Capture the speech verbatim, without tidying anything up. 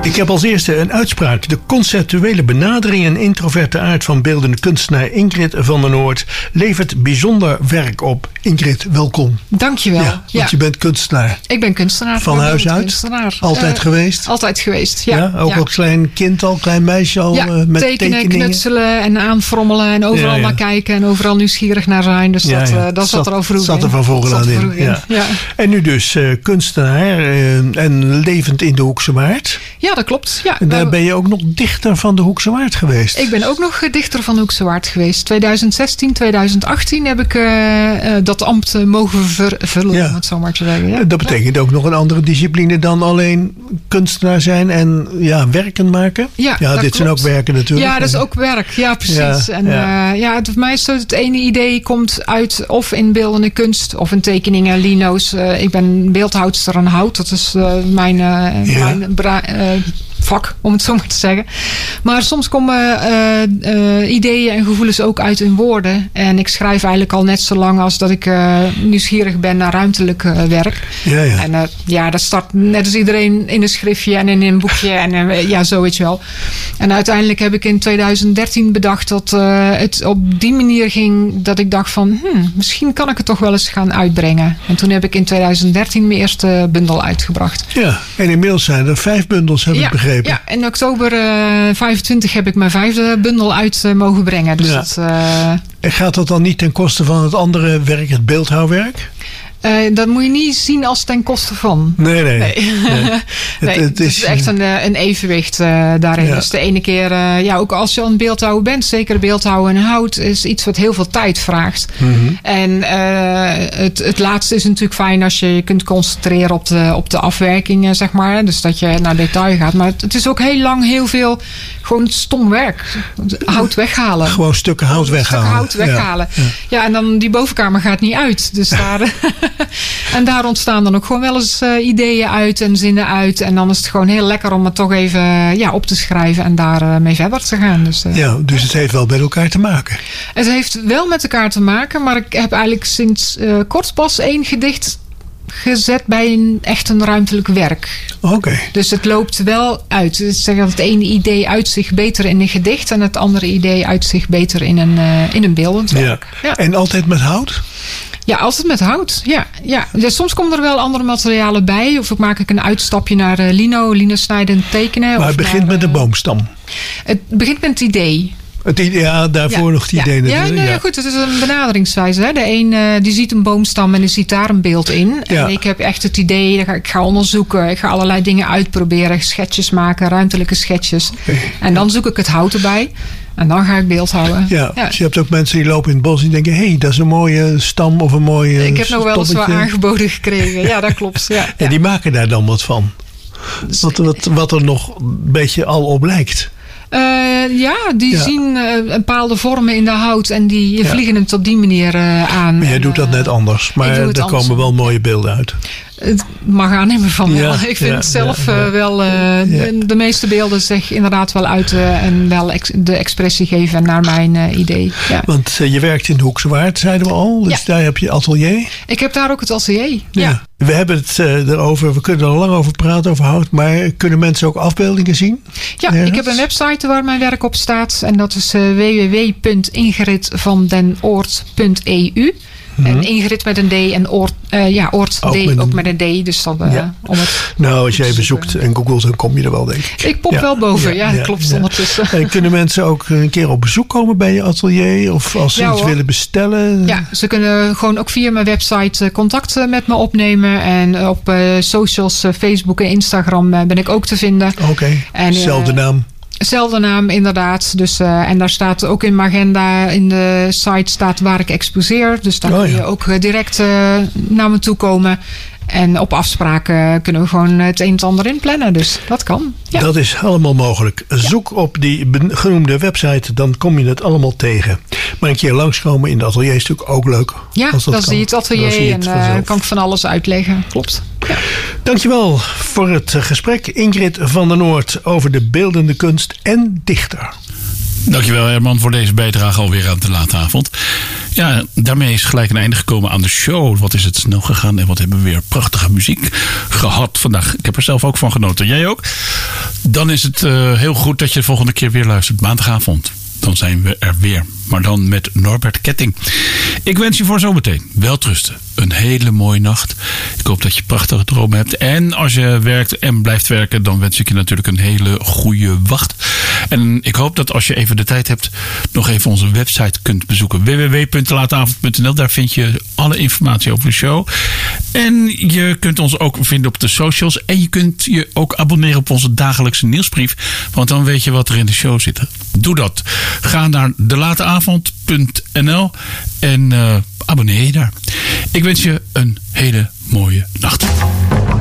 Ik heb als eerste een uitspraak. De conceptuele benadering en introverte aard van beeldende kunstenaar Ingrid van der Noort levert bijzonder werk op. Ingrid, welkom. Dankjewel. Ja, want ja. je bent kunstenaar. Ik ben kunstenaar. Van huis uit? Kunstenaar. Altijd uh, geweest? Altijd geweest, ja. ja ook ja. als klein kind al, klein meisje al ja, uh, met tekenen, tekeningen? knutselen en aanfrommelen en overal ja, ja. naar kijken en overal nieuwsgierig naar zijn. Dus ja, dat, ja. Uh, dat zat, zat er al vroeg in. Zat er van voren aan in. in. Ja. Ja. En nu dus uh, kunstenaar uh, en levend in de Hoekse Waard. Ja, dat klopt. Ja. En daar ben je ook nog dichter van de Hoekse Waard geweest. Ik ben ook nog dichter van de Hoekse Waard geweest. twintig zestien, twintig achttien heb ik uh, uh, dat ambt uh, mogen vervullen, ja. om het zo maar te zeggen. Ja. Dat betekent ja. ook nog een andere discipline dan alleen kunstenaar zijn en ja, werken maken. Ja, ja dit klopt. zijn ook werken natuurlijk. Ja, dat is ook werk. Ja, precies. Ja, en ja. Uh, ja, het, voor mij is zo het ene idee komt uit of in beeldende kunst of in tekeningen, lino's. Uh, ik ben beeldhoudster aan hout. Dat is uh, mijn, uh, ja. mijn bra- uh, vak, om het zo maar te zeggen. Maar soms komen uh, uh, ideeën en gevoelens ook uit in woorden. En ik schrijf eigenlijk al net zo lang als dat ik uh, nieuwsgierig ben naar ruimtelijk uh, werk. Ja, ja. En uh, ja, dat start net als iedereen in een schriftje en in een boekje. En uh, ja, zo weet je wel. En uiteindelijk heb ik in twintig dertien bedacht dat uh, het op die manier ging dat ik dacht van hmm, misschien kan ik het toch wel eens gaan uitbrengen. En toen heb ik in twintig dertien mijn eerste bundel uitgebracht. Ja, en inmiddels zijn er vijf bundels, heb ja, ik begrepen. Ja, in oktober uh, vijfentwintig heb ik mijn vijfde bundel uit uh, mogen brengen. Dus ja. dat, uh, en gaat dat dan niet ten koste van het andere werk, het beeldhouwwerk? Uh, dat moet je niet zien als ten koste van. Nee, nee. nee. nee. nee het, het, het is, is echt een, een evenwicht uh, daarin. Ja. Dus de ene keer, uh, ja, ook als je aan beeldhouwer bent, zeker beeldhouwen en hout, is iets wat heel veel tijd vraagt. Mm-hmm. En uh, het, het laatste is natuurlijk fijn als je je kunt concentreren op de, op de afwerkingen, zeg maar. Dus dat je naar detail gaat. Maar het, het is ook heel lang heel veel gewoon stom werk. Hout weghalen. Gewoon stukken hout weghalen. Stukken hout weghalen. Ja, ja. ja, en dan die bovenkamer gaat niet uit. Dus daar... En daar ontstaan dan ook gewoon wel eens uh, ideeën uit en zinnen uit. En dan is het gewoon heel lekker om het toch even uh, ja, op te schrijven en daar uh, mee verder te gaan. Dus, uh, ja, dus het heeft wel met elkaar te maken. Het heeft wel met elkaar te maken, maar ik heb eigenlijk sinds uh, kort pas één gedicht gezet bij een echt een ruimtelijk werk. Oké. Okay. Dus het loopt wel uit. Dus zeg dat het ene idee uit zich beter in een gedicht en het andere idee uit zich beter in een, uh, in een beeldend werk. Ja. Ja. En altijd met hout? Ja, altijd met hout. Ja, ja. Dus soms komen er wel andere materialen bij. Of maak ik een uitstapje naar uh, lino, lino snijden en tekenen. Maar het begint naar, met de boomstam. Het begint met het idee. Het idee, ja, daarvoor ja, nog het idee. Ja, ja, nee, ja, goed. Het is een benaderingswijze. Hè. De een uh, die ziet een boomstam en die ziet daar een beeld in. Ja. En ik heb echt het idee, ik ga onderzoeken. Ik ga allerlei dingen uitproberen. Schetsjes maken, ruimtelijke schetsjes. Okay. En dan zoek ik het hout erbij. En dan ga ik beeldhouden. Ja, ja. Dus je hebt ook mensen die lopen in het bos en denken... hé, hey, dat is een mooie stam of een mooie Ik heb nog wel eens wat aangeboden gekregen. Ja, dat klopt. Ja, en ja. die maken daar dan wat van. Wat, wat, wat er nog een beetje al op lijkt. Uh, ja, die ja. zien uh, bepaalde vormen in de hout en die ja. vliegen het op die manier uh, aan. Maar jij en, doet dat net anders. Maar er anders. komen wel mooie beelden uit. Het mag aannemen van wel. Ja, ik vind ja, het zelf ja, ja. Uh, wel... Uh, ja. de, de meeste beelden zich inderdaad wel uiten en wel ex, de expressie geven naar mijn uh, idee. Ja. Want uh, je werkt in de Hoekse Waard, zeiden we al. Dus ja. daar heb je atelier. Ik heb daar ook het atelier. Ja. ja. We hebben het uh, erover, we kunnen er lang over praten, over hout. Maar kunnen mensen ook afbeeldingen zien? Ja, Nergens? Ik heb een website waar mijn werk op staat. En dat is uh, w w w punt ingrid van den oort punt e u. Mm-hmm. En Ingrid met een D en Oort, uh, ja, Oort ook, D, met, ook met een D. Dus dan, uh, ja. om het nou, als je even zoekt en googelt, dan kom je er wel, denk ik. Ik pop ja. wel boven, ja, ja, ja klopt ja. ondertussen. En kunnen mensen ook een keer op bezoek komen bij je atelier? Of als ze ja, iets hoor. willen bestellen? Ja, ze kunnen gewoon ook via mijn website contact met me opnemen. En op uh, socials, uh, Facebook en Instagram uh, ben ik ook te vinden. Oké, okay. zelfde uh, naam. Zelfde naam, inderdaad. Dus, uh, en daar staat ook in mijn agenda, in de site staat waar ik exposeer. Dus daar oh, kun je ja. ook uh, direct uh, naar me toe komen. En op afspraken kunnen we gewoon het een en het ander inplannen. Dus dat kan. Ja. Dat is allemaal mogelijk. Zoek ja. op die genoemde website, dan kom je het allemaal tegen. Maar een keer langskomen in de atelier is natuurlijk ook leuk. Ja, dat dan zie je het atelier en uh, kan ik van alles uitleggen. Klopt. Ja. Dankjewel voor het gesprek. Ingrid van der Noort over de beeldende kunst en dichter. Dankjewel Herman voor deze bijdrage alweer aan de late avond. Ja, daarmee is gelijk een einde gekomen aan de show. Wat is het snel gegaan en wat hebben we weer prachtige muziek gehad vandaag. Ik heb er zelf ook van genoten. Jij ook? Dan is het uh, heel goed dat je de volgende keer weer luistert. Maandagavond. Dan zijn we er weer. Maar dan met Norbert Ketting. Ik wens je voor zometeen welterusten. Een hele mooie nacht. Ik hoop dat je prachtige dromen hebt. En als je werkt en blijft werken, dan wens ik je natuurlijk een hele goede wacht. En ik hoop dat als je even de tijd hebt, nog even onze website kunt bezoeken. w w w punt laatavond punt n l. Daar vind je alle informatie over de show. En je kunt ons ook vinden op de socials. En je kunt je ook abonneren op onze dagelijkse nieuwsbrief. Want dan weet je wat er in de show zit. Doe dat. Ga naar de laatavond punt n l en uh, abonneer je daar. Ik wens je een hele mooie nacht.